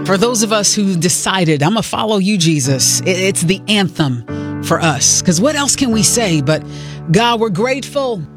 For those of us who decided, I'm going to follow you, Jesus, it's the anthem for us. Because what else can we say but, God, we're grateful